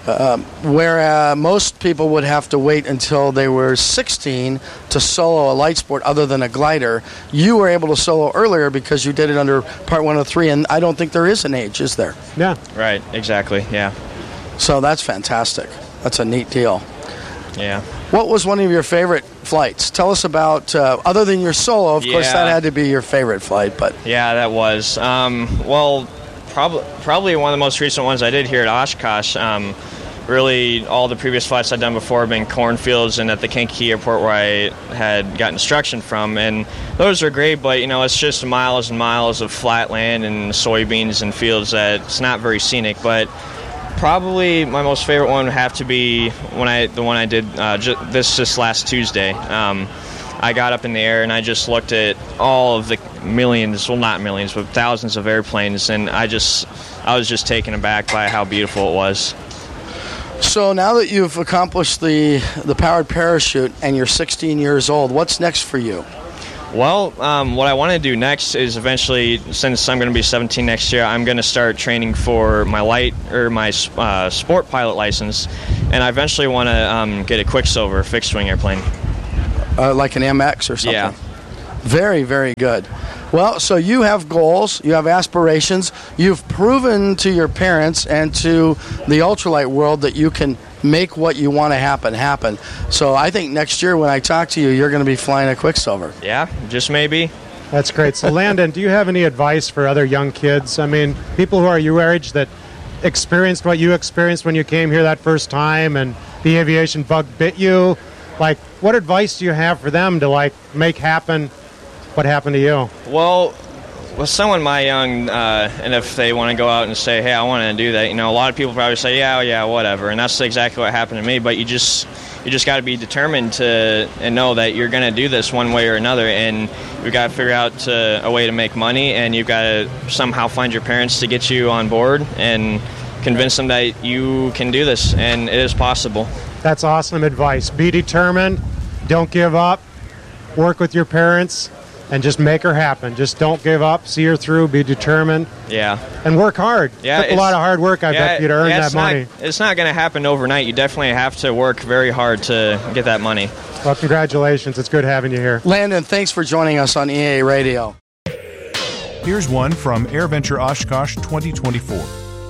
Uh, where uh, most people would have to wait until they were sixteen to solo a light sport other than a glider, you were able to solo earlier because you did it under Part one oh three, and I don't think there is an age, is there? Yeah. Right, exactly, yeah. So that's fantastic. That's a neat deal. Yeah. What was one of your favorite flights? Tell us about, uh, other than your solo, of course, Yeah. that had to be your favorite flight, but... Yeah, that was. Um, well, prob- probably one of the most recent ones I did here at Oshkosh. Um, really, all the previous flights I'd done before have been cornfields and at the Kankakee Airport where I had got instruction from. And those are great, but, you know, it's just miles and miles of flat land and soybeans and fields that it's not very scenic. But probably my most favorite one would have to be when I the one I did uh, ju- this this last Tuesday. Um, I got up in the air and I just looked at all of the millions, well not millions, but thousands of airplanes, and I just I was just taken aback by how beautiful it was. So now that you've accomplished the the powered parachute and you're sixteen years old, what's next for you? Well, um, what I want to do next is eventually, since I'm going to be seventeen next year, I'm going to start training for my light or my uh, sport pilot license, and I eventually want to um, get a Quicksilver fixed wing airplane. Uh, like an M X or something? Yeah. Very, very good. Well, so you have goals, you have aspirations, you've proven to your parents and to the ultralight world that you can make what you want to happen happen. So I think next year when I talk to you, you're going to be flying a Quicksilver. Yeah, just maybe. That's great. So, Landon, do you have any advice for other young kids? I mean, people who are your age that experienced what you experienced when you came here that first time and the aviation bug bit you. Like, what advice do you have for them to, like, make happen what happened to you? Well, with someone my young, uh, and if they want to go out and say, hey, I want to do that, you know, a lot of people probably say, yeah, yeah, whatever. And that's exactly what happened to me. But you just you just got to be determined to and know that you're going to do this one way or another. And you've got to figure out to, a way to make money. And you've got to somehow find your parents to get you on board and convince them that you can do this. And it is possible. That's awesome advice. Be determined. Don't give up. Work with your parents. And just make her happen. Just don't give up. See her through. Be determined. Yeah. And work hard. Yeah, Took a lot of hard work, I yeah, bet, you to earn yeah, that it's money. Not, it's not going to happen overnight. You definitely have to work very hard to get that money. Well, congratulations. It's good having you here. Landon, thanks for joining us on E A A Radio. Here's one from AirVenture Oshkosh twenty twenty-four.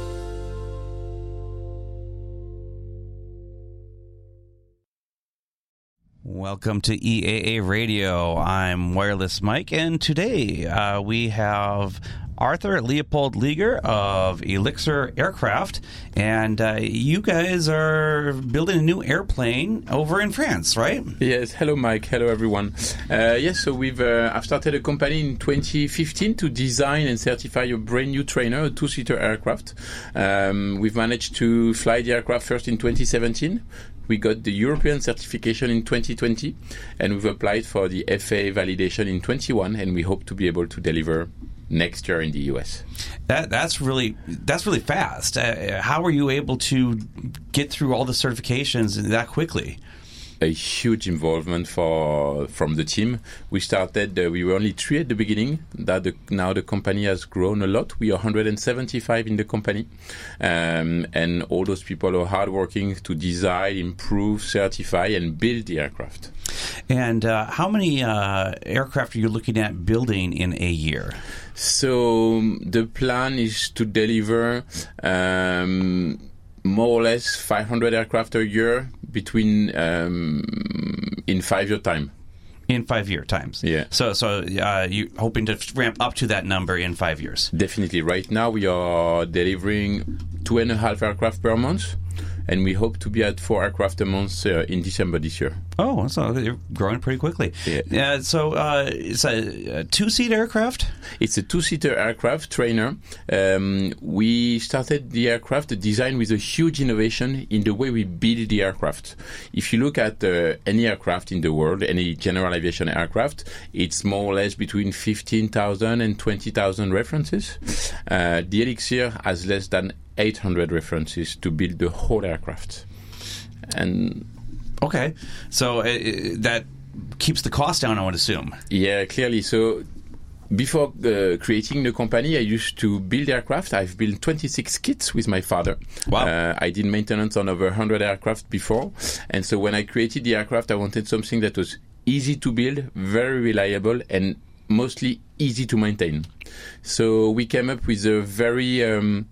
Welcome to E A A Radio. I'm Wireless Mike, and today uh, we have Arthur Leopold Lieger of Elixir Aircraft, and uh, you guys are building a new airplane over in France, right? Yes. Hello, Mike. Hello, everyone. Uh, yes. So we've uh, I've started a company in twenty fifteen to design and certify a brand new trainer, a two-seater aircraft. Um, we've managed to fly the aircraft first in twenty seventeen. We got the European certification in twenty twenty, and we've applied for the F A A validation in twenty-one, and we hope to be able to deliver next year in the U S. That that's really that's really fast. Uh, how were you able to get through all the certifications that quickly? A huge involvement for from the team. We started, uh, we were only three at the beginning. That the, now the company has grown a lot. We are one hundred seventy-five in the company. Um, and all those people are hardworking to design, improve, certify, and build the aircraft. And uh, how many uh, aircraft are you looking at building in a year? So um, the plan is to deliver um, more or less five hundred aircraft a year between um, in five year time. In five year times. Yeah. So, so uh, you hoping to ramp up to that number in five years? Definitely. Right now we are delivering two and a half aircraft per month, and we hope to be at four aircraft a month uh, in December this year. Oh, so you're growing pretty quickly. Yeah. Uh, so uh, it's a, a two-seat aircraft? It's a two-seater aircraft trainer. Um, we started the aircraft, the design, with a huge innovation in the way we build the aircraft. If you look at uh, any aircraft in the world, any general aviation aircraft, it's more or less between fifteen thousand and twenty thousand references. Uh, the Elixir has less than eight hundred references to build the whole aircraft. And okay, so uh, that keeps the cost down, I would assume. Yeah, clearly. So before uh, creating the company, I used to build aircraft. I've built twenty-six kits with my father. Wow. Uh, I did maintenance on over one hundred aircraft before. And so when I created the aircraft, I wanted something that was easy to build, very reliable, and mostly easy to maintain. So we came up with a very... Um,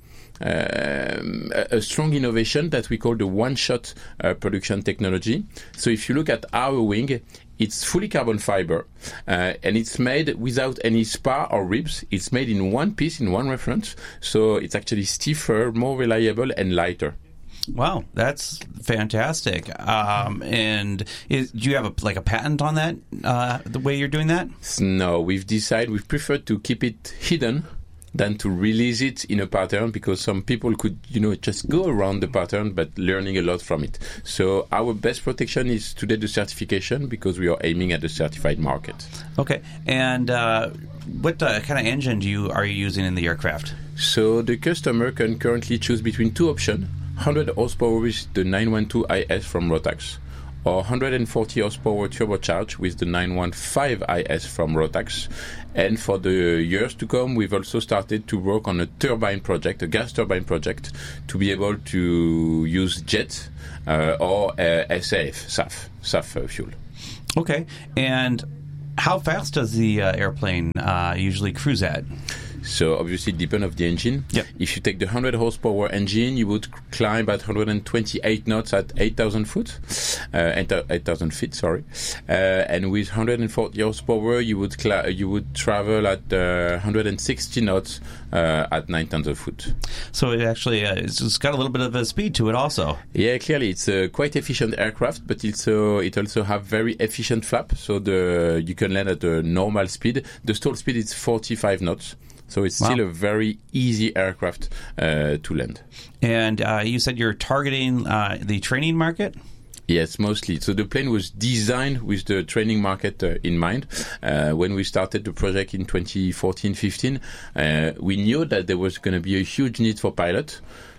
Um, a, a strong innovation that we call the one-shot uh, production technology. So if you look at our wing, it's fully carbon fiber, uh, and it's made without any spar or ribs. It's made in one piece, in one reference, so it's actually stiffer, more reliable, and lighter. Wow, that's fantastic. Um, and is, do you have a, like a patent on that, uh, the way you're doing that? No, we've decided we prefer to keep it hidden than to release it in a pattern, because some people could, you know, just go around the pattern, but learning a lot from it. So our best protection is today the certification, because we are aiming at the certified market. Okay. And uh, what uh, kind of engine do you are you using in the aircraft? So the customer can currently choose between two options: one hundred horsepower with the nine one two I S from Rotax, or one hundred forty horsepower turbocharged with the nine one five I S from Rotax. And for the years to come, we've also started to work on a turbine project, a gas turbine project, to be able to use jet uh, or uh, S A F, S A F, S A F uh, fuel. Okay. And how fast does the uh, airplane uh, usually cruise at? So obviously it depends on the engine. Yep. If you take the one hundred horsepower engine, you would climb at one hundred twenty-eight knots at eight thousand foot, uh, eight thousand feet, sorry. Uh, and with one hundred forty horsepower, you would cl- you would travel at uh, one hundred sixty knots uh, at nine thousand foot. So it actually uh, it's, it's got a little bit of a speed to it, also. Yeah, clearly it's a quite efficient aircraft, but it's uh, it also have very efficient flap. So the you can land at a normal speed. The stall speed is forty-five knots. So it's wow. still a very easy aircraft uh, to land. And uh, you said you're targeting uh, the training market? Yes, mostly. So the plane was designed with the training market uh, in mind. Uh, when we started the project in twenty fourteen fifteen, uh, we knew that there was going to be a huge need for pilots.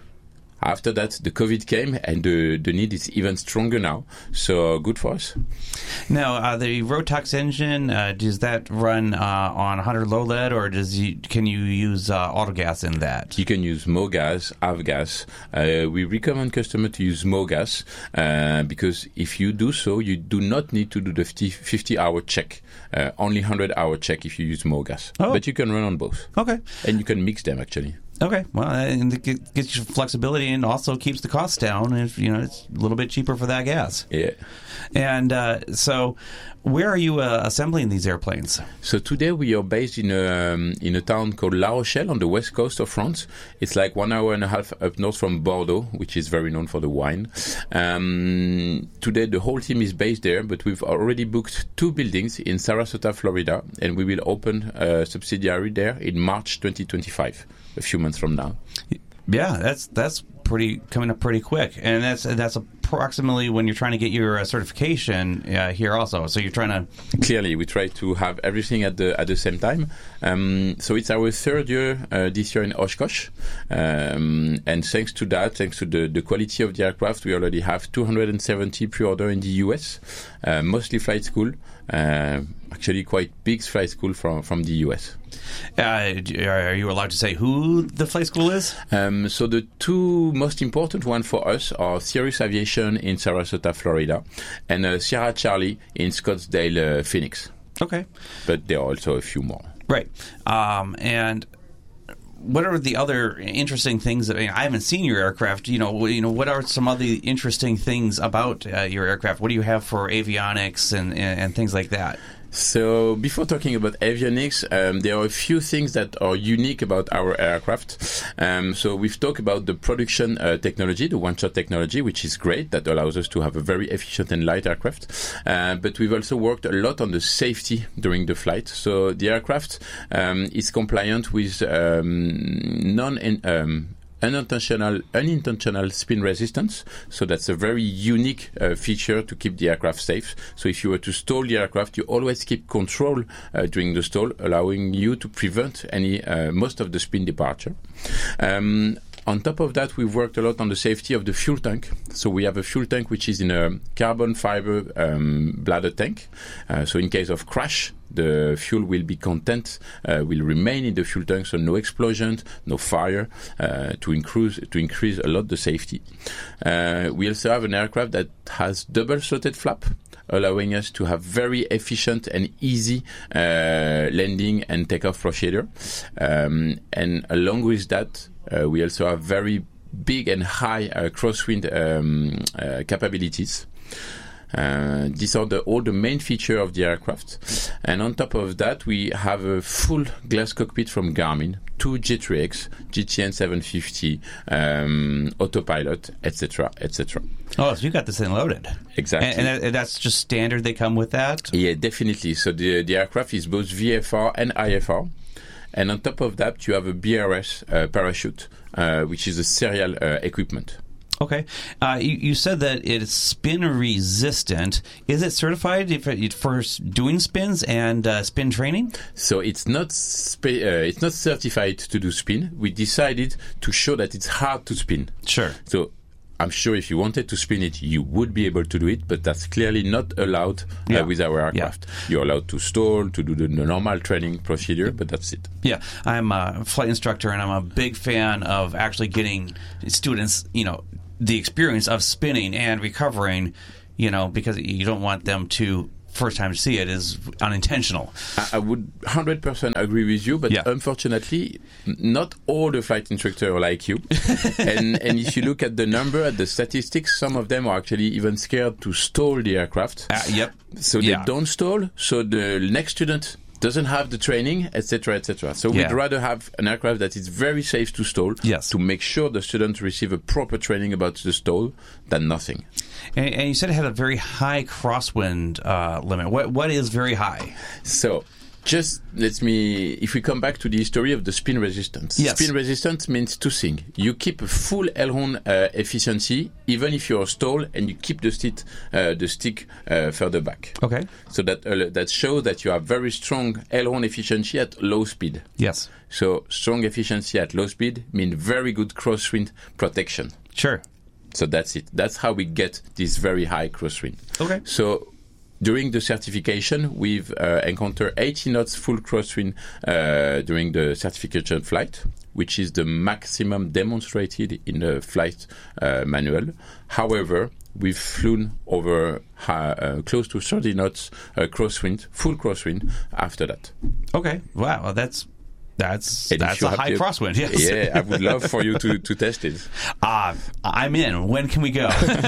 After that, the COVID came, and the, the need is even stronger now. So good for us. Now, uh, the Rotax engine, uh, does that run uh, on one hundred low lead, or does you, can you use uh, autogas in that? You can use MoGas, Avgas. Uh, we recommend customers to use MoGas uh, because if you do so, you do not need to do the fifty-hour check. Uh, only one hundred hour check if you use MoGas. Oh. But you can run on both. Okay. And you can mix them, actually. Okay, well, and it gets you flexibility and also keeps the costs down. If you know, it's a little bit cheaper for that gas. Yeah. And uh, so, where are you uh, assembling these airplanes? So today we are based in a um, in a town called La Rochelle on the west coast of France. It's like one hour and a half up north from Bordeaux, which is very known for the wine. Um, today the whole team is based there, but we've already booked two buildings in Sarasota, Florida, and we will open a subsidiary there in March twenty twenty-five. A few months from now. Yeah, that's that's pretty coming up pretty quick, and that's that's approximately when you're trying to get your uh, certification uh, here also. So you're trying to clearly we try to have everything at the at the same time. Um, so it's our third year uh, this year in Oshkosh, um, and thanks to that, thanks to the, the quality of the aircraft, we already have two hundred seventy pre-order in the U S, uh, mostly flight school. Uh, actually, quite big flight school from from the U S. Uh, are you allowed to say who the flight school is? Um, so the two most important ones for us are Cirrus Aviation in Sarasota, Florida, and uh, Sierra Charlie in Scottsdale, uh, Phoenix. Okay. But there are also a few more. Right. Um, and what are the other interesting things that I, mean, I haven't seen your aircraft? You know, you know, what are some of the interesting things about uh, your aircraft? What do you have for avionics and, and, and things like that? So before talking about avionics, um, there are a few things that are unique about our aircraft. Um, so we've talked about the production uh, technology, the one-shot technology, which is great. That allows us to have a very efficient and light aircraft. Uh, but we've also worked a lot on the safety during the flight. So the aircraft um, is compliant with um, non- um, unintentional unintentional spin resistance. So that's a very unique uh, feature to keep the aircraft safe. So if you were to stall the aircraft, you always keep control uh, during the stall, allowing you to prevent any uh, most of the spin departure. Um, On top of that, we've worked a lot on the safety of the fuel tank. So we have a fuel tank which is in a carbon fiber um, bladder tank. Uh, so in case of crash, the fuel will be content, uh, will remain in the fuel tank, so no explosion, no fire, uh, to increase to increase a lot the safety. Uh, we also have an aircraft that has double slotted flap, allowing us to have very efficient and easy uh, landing and takeoff procedure. Um, and along with that, uh, we also have very big and high uh, crosswind um, uh, capabilities. Uh, these are the, all the main features of the aircraft. And on top of that, we have a full glass cockpit from Garmin, two G three X, G T N seven fifty, um, autopilot, et cetera, et cetera. Oh, so you got this thing loaded. Exactly. And, and, that, and that's just standard, they come with that? Yeah, definitely. So the, the aircraft is both V F R and I F R. And on top of that, you have a B R S uh, parachute, uh, which is a serial uh, equipment. Okay. Uh, you, you said that it is spin resistant. Is it certified if it, for doing spins and uh, spin training? So it's not spe- uh, it's not certified to do spin. We decided to show that it's hard to spin. Sure. So I'm sure if you wanted to spin it, you would be able to do it, but that's clearly not allowed uh, yeah. with our aircraft. Yeah. You're allowed to stall, to do the, the normal training procedure, but that's it. Yeah, I'm a flight instructor, and I'm a big fan of actually getting students, you know, the experience of spinning and recovering, you know, because you don't want them to first time to see it is unintentional. I, I would one hundred percent agree with you, but yeah. unfortunately, not all the flight instructors are like you. and, and if you look at the number, at the statistics, some of them are actually even scared to stall the aircraft. Uh, yep. So yeah. they don't stall, so the next student doesn't have the training, et cetera, et cetera. So yeah. we'd rather have an aircraft that is very safe to stall, yes. to make sure the students receive a proper training about the stall, than nothing. And, and you said it had a very high crosswind uh, limit. What What is very high? So, just let me, if we come back to the history of the spin resistance. Yes. Spin resistance means two things. You keep a full aileron uh, efficiency, even if you're stalled, and you keep the stick, uh, the stick uh, further back. Okay. So that uh, that shows that you have very strong aileron efficiency at low speed. Yes. So strong efficiency at low speed means very good crosswind protection. Sure. So that's it. That's how we get this very high crosswind. Okay. So during the certification, we've uh, encountered eighty knots full crosswind uh, during the certification flight, which is the maximum demonstrated in the flight uh, manual. However, we've flown over uh, uh, close to thirty knots uh, crosswind, full crosswind after that. Okay. Wow. Well, that's That's and that's a high to, crosswind. Yes. Yeah, I would love for you to, to test it. Uh, I'm in. When can we go?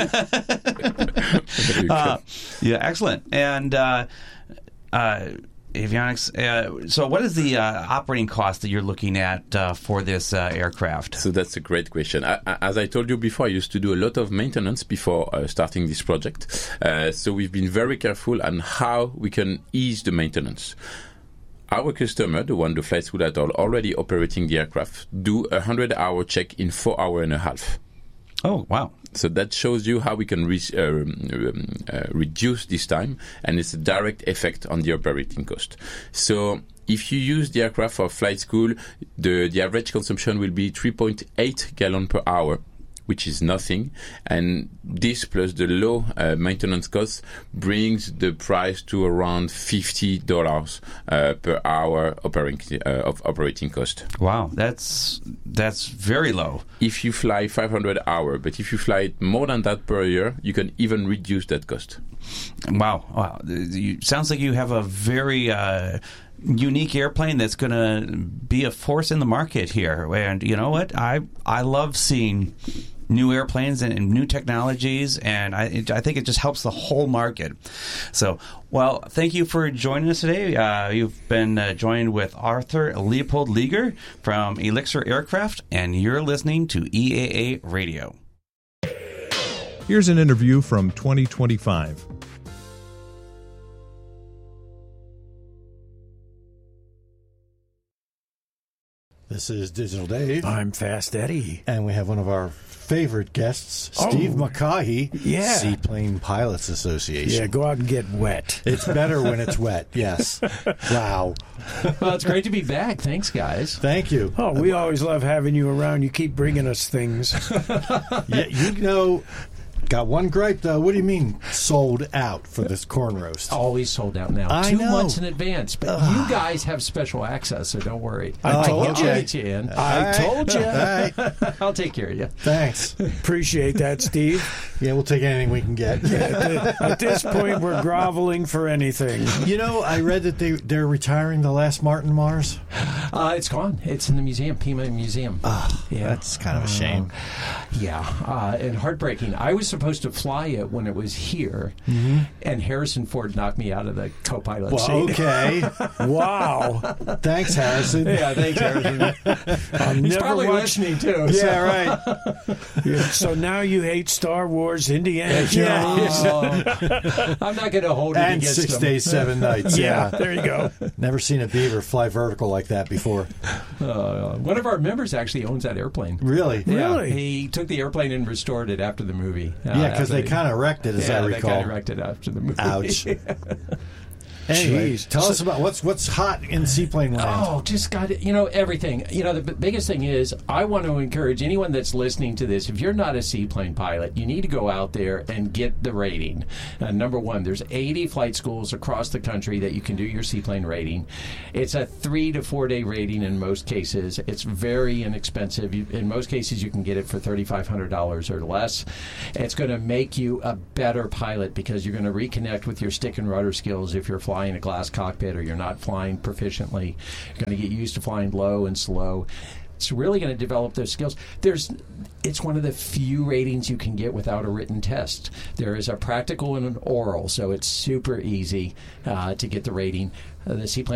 uh, yeah, excellent. And uh, uh, avionics. Uh, so, what is the uh, operating cost that you're looking at uh, for this uh, aircraft? So that's a great question. I, I, as I told you before, I used to do a lot of maintenance before uh, starting this project. Uh, so we've been very careful on how we can ease the maintenance. Our customer, the one, the flight school that are already operating the aircraft, do a hundred-hour check in four hours and a half. Oh, wow. So that shows you how we can re- uh, um, uh, reduce this time, and it's a direct effect on the operating cost. So if you use the aircraft for flight school, the, the average consumption will be three point eight gallons per hour, which is nothing. And this plus the low uh, maintenance cost brings the price to around fifty dollars uh, per hour operating, uh, of operating cost. Wow, that's that's very low. If you fly five hundred hours, but if you fly more than that per year, you can even reduce that cost. Wow. Wow. You, sounds like you have a very uh, unique airplane that's going to be a force in the market here. And you know what? I I love seeing new airplanes and, and new technologies, and I, it, I think it just helps the whole market. So, well, thank you for joining us today. Uh, you've been uh, joined with Arthur Leopold Lieger from Elixir Aircraft, and you're listening to E A A Radio. Here's an interview from twenty twenty-five. This is Digital Dave. I'm Fast Eddie. And we have one of our favorite guests, Steve Oh. McCaughey, Yeah. Seaplane Pilots Association. Yeah, go out and get wet. It's better when it's wet, yes. Wow. Well, it's great to be back. Thanks, guys. Thank you. Oh, we always love having you around. You keep bringing us things. Yeah, you know, got one gripe, though. What do you mean sold out for this corn roast? Always sold out now. I Two know. months in advance. But you guys have special access, so don't worry. I told I'll you. get you in. I told you. All right. I'll take care of you. Thanks. Appreciate that, Steve. Yeah, we'll take anything we can get. At this point, we're groveling for anything. You know, I read that they, they're retiring the last Martin Mars. Uh, it's gone. It's in the museum, Pima Museum. Oh, Yeah. that's kind of a shame. Yeah, uh, and heartbreaking. I was supposed to fly it when it was here, and Harrison Ford knocked me out of the co-pilot Well, seat. okay. Wow. Thanks, Harrison. Yeah, thanks, Harrison. I'll He's never probably watch. listening, too. Yeah, so. right. So now you hate Star Wars, Indiana Jones. Oh, I'm not going to hold it And against six him. days, seven nights. Yeah, Yeah. there you go. Never seen a beaver fly vertical like that before. Uh, one of our members actually owns that airplane. Really? Yeah, Really? he took the airplane and restored it after the movie. Uh, Yeah, because they after- kind of wrecked it, as yeah, I they recall. kind of wrecked it after the movie. Ouch. Anyway, Jeez. tell us about what's what's hot in seaplane land. Oh, just got it. You know, everything. You know, the b- biggest thing is I want to encourage anyone that's listening to this, if you're not a seaplane pilot, you need to go out there and get the rating. Uh, number one, there's eighty flight schools across the country that you can do your seaplane rating. It's a three to four day rating in most cases. It's very inexpensive. You, in most cases, you can get it for thirty-five hundred dollars or less. It's going to make you a better pilot because you're going to reconnect with your stick and rudder skills if you're flying a glass cockpit or you're not flying proficiently. You're going to get used to flying low and slow. It's really going to develop those skills. There's, it's one of the few ratings you can get without a written test. There is a practical and an oral, so it's super easy uh, to get the rating. Uh, the seaplane